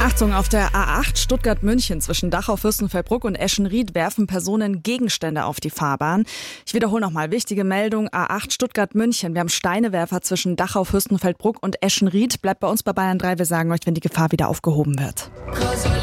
Achtung, auf der A8 Stuttgart-München zwischen Dachau-Fürstenfeldbruck und Eschenried werfen Personen Gegenstände auf die Fahrbahn. Ich wiederhole nochmal, wichtige Meldung, A8 Stuttgart-München. Wir haben Steinewerfer zwischen Dachau-Fürstenfeldbruck und Eschenried. Bleibt bei uns bei Bayern 3, wir sagen euch, wenn die Gefahr wieder aufgehoben wird.